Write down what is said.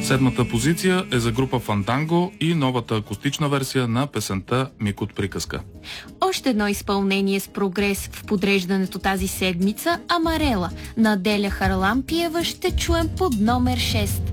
Седмата позиция е за група Фанданго и новата акустична версия на песента Миг от приказка. Още едно изпълнение с прогрес в подреждането тази седмица, Амарела на Деля Харлампиева, ще чуем под номер 6.